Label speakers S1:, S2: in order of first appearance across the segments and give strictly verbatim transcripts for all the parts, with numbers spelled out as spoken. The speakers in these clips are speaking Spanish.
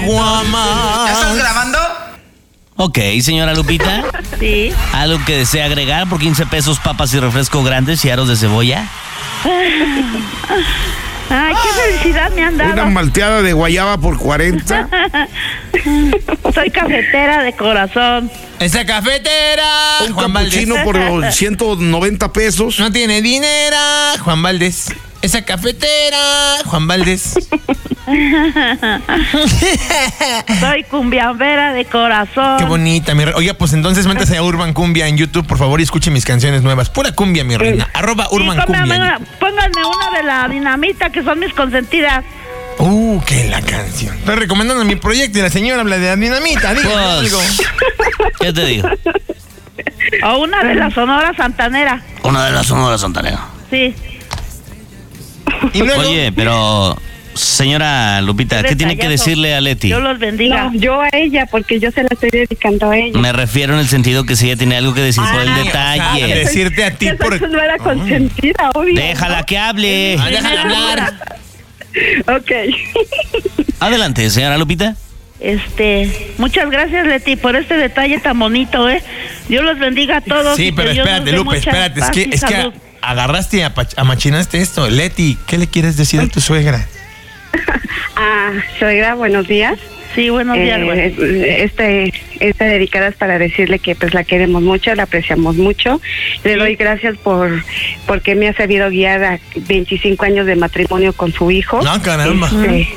S1: caguama.
S2: ¿Ya estás grabando?
S3: Ok, señora Lupita.
S4: Sí.
S3: ¿Algo que desea agregar por quince pesos, papas y refresco grandes y aros de cebolla?
S4: Ay, qué felicidad me han dado.
S5: Una malteada de guayaba por cuarenta.
S4: Soy cafetera de corazón.
S1: Esa cafetera.
S5: Un
S1: Juan
S5: capuchino
S1: Valdés.
S5: por ciento noventa pesos.
S1: No tiene dinero, Juan Valdés. Esa cafetera, Juan Valdés.
S4: Soy cumbiambera de corazón.
S1: Qué bonita, mi reina. Oiga, pues entonces métase a Urban Cumbia en YouTube, por favor, y escuche mis canciones nuevas. Pura cumbia, mi reina. Arroba
S4: Sí,
S1: Urban
S4: pónganme
S1: Cumbia.
S4: una, pónganme una de la Dinamita, que son mis consentidas.
S1: Uh, qué la canción. Estoy recomendando mi proyecto y la señora habla de la dinamita. Dígame
S3: Pues,
S1: algo.
S3: ¿qué te digo?
S4: O una de la Sonora Santanera.
S3: Una de las Sonora Santanera.
S4: Sí.
S1: Y luego,
S3: Oye, pero, señora Lupita, ¿qué tiene que
S4: Detallazo.
S3: decirle a Leti?
S4: Dios los bendiga.
S6: No, yo a ella, porque yo se la estoy dedicando a ella.
S3: Me refiero en el sentido que si ella tiene algo que decir por el
S1: Ah,
S3: detalle.
S1: o sea, decirte a ti
S6: Que
S1: por...
S6: soy nueva consentida, obvio.
S3: Déjala que hable.
S1: Ah, déjala hablar.
S6: Ok.
S3: Adelante, señora Lupita.
S4: Este, muchas gracias, Leti, por este detalle tan bonito, ¿eh? Dios los bendiga a todos.
S1: Sí,
S4: y
S1: pero
S4: que Dios
S1: espérate,
S4: nos dé
S1: Lupe,
S4: mucha
S1: espérate. Es
S4: paz
S1: que,
S4: y
S1: es que
S4: salud.
S1: agarraste y apach- amachinaste esto. Leti, ¿qué le quieres decir a tu suegra?
S6: Ah, suegra, buenos días.
S4: Sí, buenos días, güey.
S6: Eh, este, esta dedicada es para decirle que pues la queremos mucho, la apreciamos mucho. Le doy gracias por porque me ha sabido guiar a veinticinco años de matrimonio con su hijo.
S1: No, caramba.
S6: Este,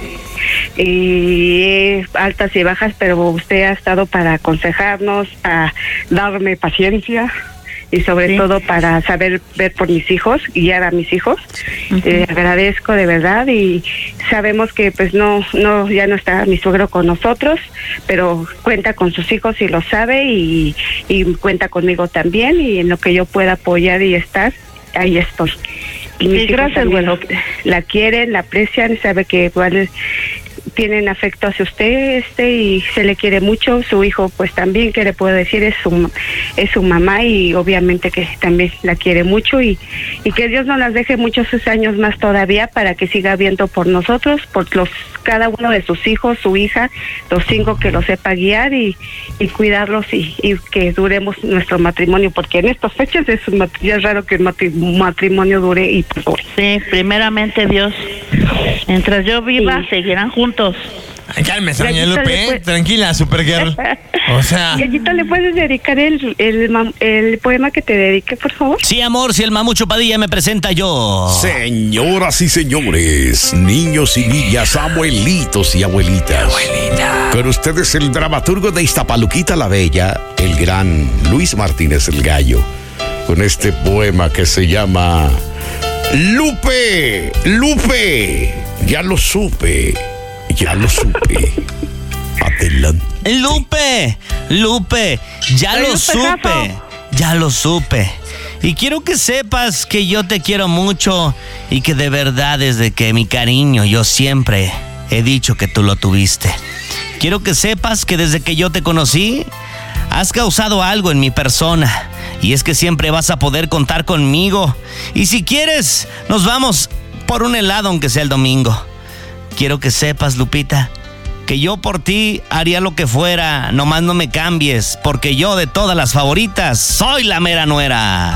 S6: y eh, altas y bajas, pero usted ha estado para aconsejarnos, a darme paciencia y sobre
S4: Sí.
S6: todo para saber ver por mis hijos, guiar a mis hijos. Le agradezco de verdad y sabemos que pues no, no, ya no está mi suegro con nosotros, pero cuenta con sus hijos y lo sabe y, y cuenta conmigo también y en lo que yo pueda apoyar y estar, ahí estoy. Y mis
S4: Sí,
S6: hijos
S4: gracias,
S6: también
S4: güey.
S6: la quieren, la aprecian, sabe que igual tienen afecto hacia usted, este, y se le quiere mucho. Su hijo, pues también, que le puedo decir, es su es su mamá y obviamente que también la quiere mucho y, y que Dios nos las deje muchos años más todavía para que siga viendo por nosotros, por los cada uno de sus hijos, su hija, los cinco, que los sepa guiar y, y cuidarlos y, y que duremos nuestro matrimonio, porque en estas fechas es, un mat- ya es raro que el matri- matrimonio dure y pues dure.
S4: Sí, primeramente Dios. Mientras yo viva,
S6: Sí.
S4: seguirán juntos.
S1: Ay, cálmese, doña
S6: Gallita,
S1: Lupe,
S6: le
S1: ¿eh?
S6: fue-
S1: Tranquila, Supergirl. O sea,
S6: Gallito, ¿le puedes dedicar el, el, mam- el poema que te dedique, por favor?
S3: Sí, amor, si el mamucho Padilla me presenta yo.
S5: Señoras y señores, niños y niñas, abuelitos y abuelitas. Con ustedes el dramaturgo de Iztapaluquita la Bella, el gran Luis Martínez el Gallo, con este poema que se llama Lupe, Lupe, ya lo supe, ya lo supe. Adelante.
S3: Lupe, Lupe, ya
S4: Ay,
S3: lo
S4: Lupe,
S3: supe,
S4: gato.
S3: ya lo supe. Y quiero que sepas que yo te quiero mucho y que de verdad desde que mi cariño yo siempre he dicho que tú lo tuviste. Quiero que sepas que desde que yo te conocí has causado algo en mi persona y es que siempre vas a poder contar conmigo. Y si quieres, nos vamos por un helado aunque sea el domingo. Quiero que sepas, Lupita, que yo por ti haría lo que fuera, nomás no me cambies, porque yo de todas las favoritas soy la mera nuera.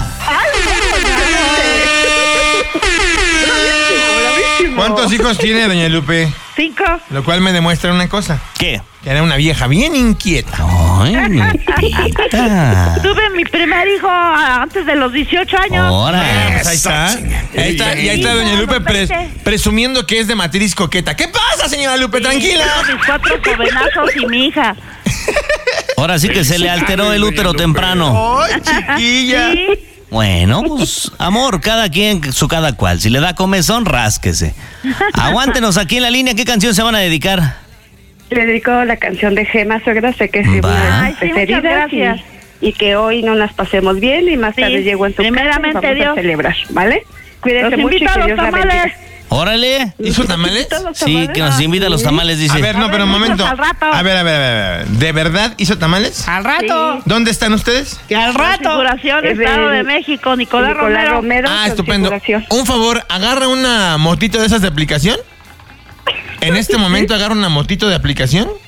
S1: ¿cuántos hijos tiene doña Lupe?
S4: Cinco.
S1: Lo cual me demuestra una cosa,
S3: ¿Qué?
S1: que era una vieja bien inquieta.
S3: Ay, Lupita.
S4: Tuve mi primer hijo ah, antes de los dieciocho años.
S3: Ahora.
S1: Pues ahí está. Ahí está, y ahí está doña Lupe pres- presumiendo que es de matriz coqueta. ¿Qué pasa, señora Lupe? Tranquila.
S4: Tengo mis cuatro jovenazos y mi hija.
S3: Ahora sí que se le alteró el útero temprano.
S1: ¡Ay, chiquilla!
S4: Sí.
S3: Bueno, pues, amor, cada quien su cada cual. Si le da comezón, rásquese. Aguántenos aquí en la línea. ¿Qué canción se van a dedicar?
S6: Le dedico la canción de Gema, suegra, sé que es
S3: Va.
S6: una de
S4: Ay,
S6: mis
S4: sí, muchas
S6: preferidas
S4: gracias.
S6: y, y que hoy no las pasemos bien y más
S4: Sí,
S6: tarde llego en su casa y
S4: primeramente
S6: vamos
S4: Dios.
S6: a celebrar, ¿vale? Cuídense
S4: Los
S6: mucho y
S4: invito a
S6: que
S4: los
S6: Dios la
S4: tamales.
S6: bendiga.
S3: Órale.
S1: ¿Hizo tamales?
S3: Sí, que nos invita a los tamales, dice.
S1: A ver, no,
S4: A
S1: pero un
S4: ver,
S1: momento.
S4: muchos al rato.
S1: A ver, a ver, a ver, a ver. ¿De verdad hizo tamales?
S4: Al rato.
S1: ¿Dónde están ustedes?
S4: Que al rato. Figuración,
S6: Es
S4: Estado
S6: de-
S4: de México, Nicolás,
S6: Nicolás
S4: Romero.
S6: Romero.
S1: Ah,
S6: con
S1: estupendo.
S6: figuración.
S1: Un favor, agarra una motito de esas de aplicación. En este momento agarra una motito de aplicación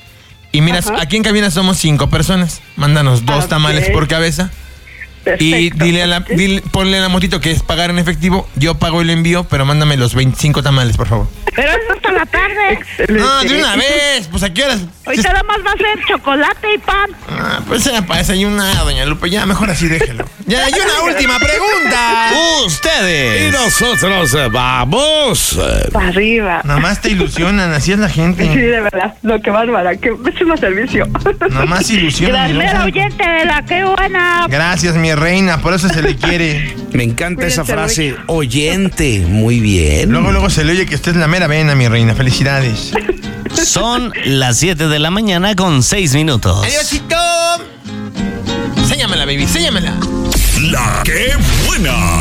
S1: Y mira,
S6: Ajá.
S1: aquí en cabina somos cinco personas. Mándanos dos
S6: Ok.
S1: tamales por cabeza. Y
S6: Perfecto.
S1: dile a la, dile- ponle a la motito que es pagar en efectivo. Yo pago el envío, pero mándame los veinticinco tamales, por favor.
S4: Pero eso hasta la tarde.
S6: Excelente.
S1: No, de una vez. Pues a qué horas.
S4: Hoy nada más va a ser chocolate y pan.
S1: Ah, pues era para desayunar, doña Lupe. Ya, mejor así déjelo. Ya, y una última pregunta.
S5: Y
S3: Ustedes.
S5: nosotros eh, vamos. eh,
S6: Para arriba.
S1: Nada más te ilusionan, así es la
S6: Sí,
S1: gente.
S6: de verdad. No, qué bárbara. Qué pésimo servicio.
S1: Nada más ilusionan. y no
S4: Primera
S1: saben-
S4: oyente de la que buena.
S1: Gracias, mi reina, por eso se le quiere.
S5: Me encanta esa
S6: Cuídense
S5: frase, oyente. Muy bien.
S1: Luego, luego se le oye que usted es la mera vena, mi reina. Felicidades.
S3: Son las siete de la mañana con seis minutos.
S1: Adiósito. Séñamela, baby, séñamela.
S2: La que buena.